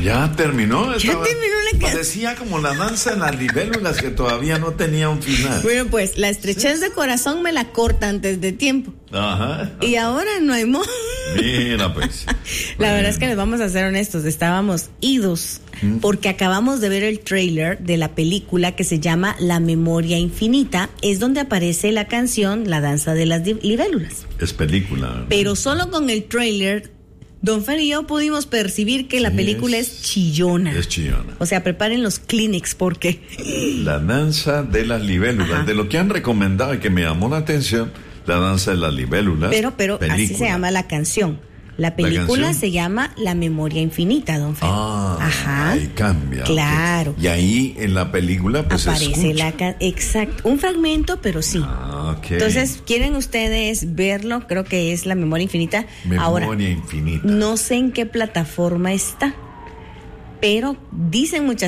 Ya terminó. Ya terminó la canción. Parecía como la danza de las libélulas que todavía no tenía un final. Bueno, pues la estrechez de corazón me la corta antes de tiempo. Ajá. Y ahora no hay modo. Mira, pues. La verdad es que les vamos a ser honestos, estábamos idos porque acabamos de ver el tráiler de la película que se llama La Memoria Infinita, es donde aparece la canción La Danza de las Libélulas. Es película. Pero solo con el tráiler, Don Fer y yo pudimos percibir que la película es chillona. Es chillona. O sea, preparen los Kleenex porque... La danza de las libélulas. Ajá. De lo que han recomendado y que me llamó la atención, la danza de las libélulas. Pero película. así se llama la canción. La película se llama La Memoria Infinita, Don Fer. Ajá. Ahí cambia. Claro. Okay. Y ahí en la película pues aparece escucha. Exacto, un fragmento, pero sí. Okay. Entonces, ¿quieren ustedes verlo? Creo que es La Memoria Infinita. Memoria Infinita. No sé en qué plataforma está, pero dicen muchas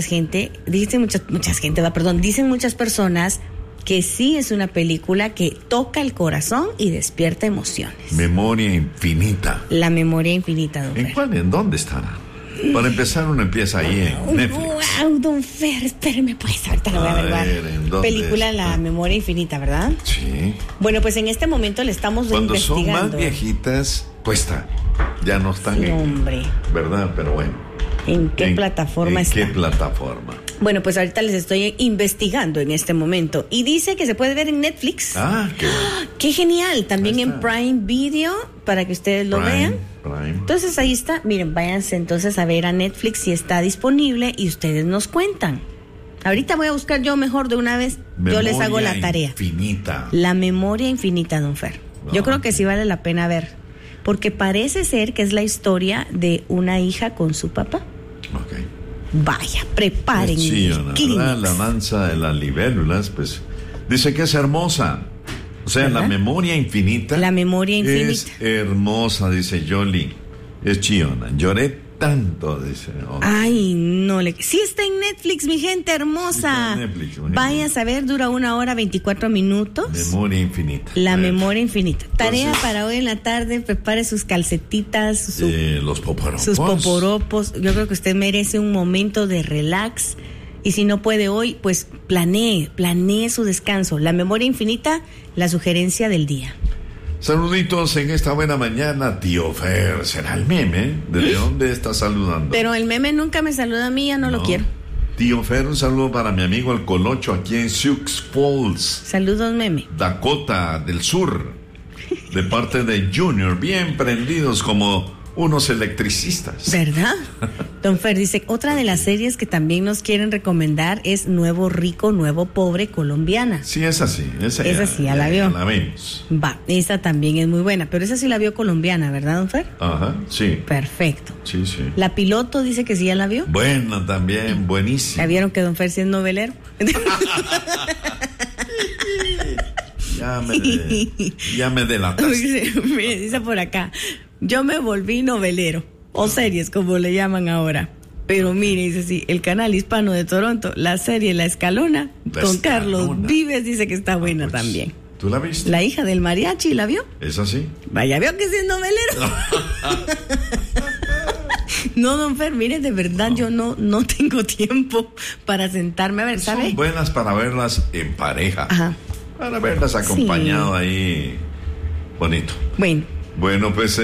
personas que sí es una película que toca el corazón y despierta emociones. Memoria Infinita. La Memoria Infinita, Don Fer. ¿En cuál? ¿En dónde estará? Para empezar, uno empieza ahí en Netflix. Wow, Don Fer, espérame, pues ahorita lo voy a averiguar. ¿En dónde película está? La Memoria Infinita, ¿verdad? Sí. Bueno, pues en este momento le estamos Cuando investigando. son más viejitas, pues está. Ya no están Sí, hombre. ¿verdad? Pero bueno. ¿En qué plataforma está? ¿En qué plataforma? Bueno, pues ahorita les estoy investigando en este momento. Y dice que se puede ver en Netflix. Ah, qué bueno. ¡Qué genial! También en Prime Video, para que ustedes lo vean. Prime. Entonces ahí está. Miren, váyanse entonces a ver a Netflix si está disponible y ustedes nos cuentan. Ahorita voy a buscar yo mejor de una vez. Yo les hago la tarea. Infinita. La Memoria Infinita, Don Fer. Yo creo que sí vale la pena ver. Porque parece ser que es la historia de una hija con su papá. Ok. Vaya, preparen. Sí, la danza de las libélulas, pues, dice que es hermosa. O sea, ¿verdad? La Memoria Infinita. La Memoria Infinita. Es hermosa, dice Jolie. Es chillona. Lloré tanto, dice. Oh. Ay, no le... Sí está en Netflix, mi gente hermosa. Está en Netflix, vayan a ver, dura 1 hora 24 minutos. Memoria Infinita. La Memoria Infinita. Tarea Entonces, para hoy en la tarde, prepare sus calcetitas, los poporopos. sus poporopos. Yo creo que usted merece un momento de relax. Y si no puede hoy, pues planee su descanso. La Memoria Infinita, la sugerencia del día. Saluditos en esta buena mañana, tío Fer. ¿Será el meme? ¿Desde dónde está saludando? Pero el meme nunca me saluda a mí, ya no lo quiero. Tío Fer, un saludo para mi amigo el Colocho aquí en Sioux Falls, Saludos, meme. Dakota del Sur, de parte de Junior, bien prendidos como unos electricistas. ¿Verdad? Don Fer dice, otra de las series que también nos quieren recomendar es Nuevo Rico, Nuevo Pobre, colombiana. Sí, es así. Esa sí, ya la vio. Ya la vimos. Va, esta también es muy buena, pero esa sí la vio colombiana, ¿verdad, Don Fer? Ajá, sí. Perfecto. Sí, sí. La piloto dice que sí ya la vio. Buena también, buenísima. ¿Ya vieron que Don Fer sí es novelero? Ya me delataste. Mire, dice por acá, yo me volví novelero, o series como le llaman ahora. Pero mire, dice así, el canal hispano de Toronto, la serie La Escalona, con Carlos Vives, dice que está buena pues, también. ¿Tú la viste? La hija del mariachi, ¿la vio? ¿Es así? Vaya, veo que sí es novelero. No, Don Fer, mire, de verdad yo no tengo tiempo para sentarme a ver, ¿sabe? Son buenas para verlas en pareja. Ajá. Para verlas acompañado ahí. Bonito. Bueno, pues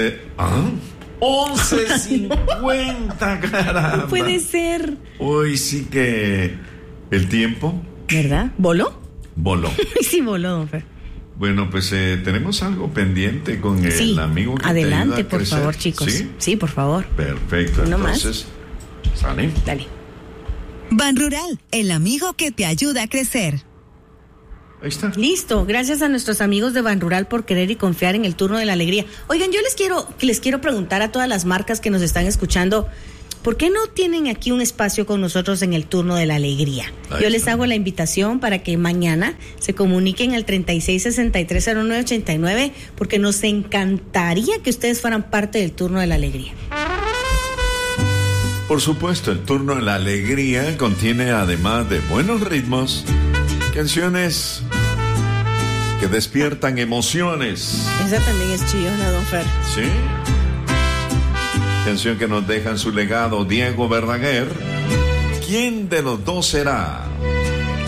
11:50, caramba. No puede ser. Hoy sí que el tiempo. ¿Verdad? ¿Voló? Voló. Sí, voló, Don Fer. Bueno, pues tenemos algo pendiente con el amigo que adelante, te ayuda a por crecer. favor, chicos. Sí, por favor. Perfecto. Entonces, ¿sale? Dale. Ban Rural, el amigo que te ayuda a crecer. Ahí está. Listo, gracias a nuestros amigos de Ban Rural por querer y confiar en el turno de la alegría. Oigan, yo les quiero preguntar a todas las marcas que nos están escuchando, ¿por qué no tienen aquí un espacio con nosotros en el turno de la alegría? Yo les hago la invitación para que mañana se comuniquen al 36630989, porque nos encantaría que ustedes fueran parte del turno de la alegría. Por supuesto, el turno de la alegría contiene, además de buenos ritmos, canciones que despiertan emociones. Esa también es chillona, Don Fer. ¿Sí? Canción que nos deja en su legado Diego Verdaguer. ¿Quién de los dos será?